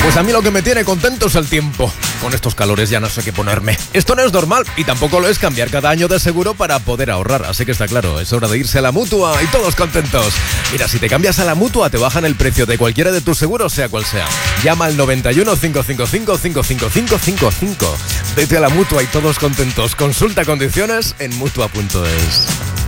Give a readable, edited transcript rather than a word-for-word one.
Pues a mí lo que me tiene contento es el tiempo. Con estos calores ya no sé qué ponerme. Esto no es normal y tampoco lo es cambiar cada año de seguro para poder ahorrar. Así que está claro, es hora de irse a la Mutua y todos contentos. Mira, si te cambias a la Mutua te bajan el precio de cualquiera de tus seguros, sea cual sea. Llama al 91 555 55555. Vete a la Mutua y todos contentos. Consulta condiciones en Mutua.es.